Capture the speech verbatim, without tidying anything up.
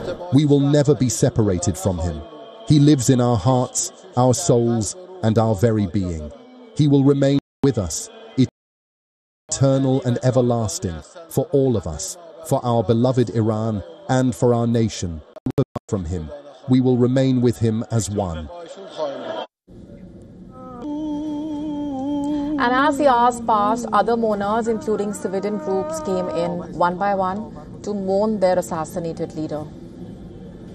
We will never be separated from him. He lives in our hearts, our souls, and our very being. He will remain with us, eternal and everlasting, for all of us, for our beloved Iran, and for our nation. From him, we will remain with him as one. And as the hours passed, other mourners, including civilian groups, came in one by one to mourn their assassinated leader.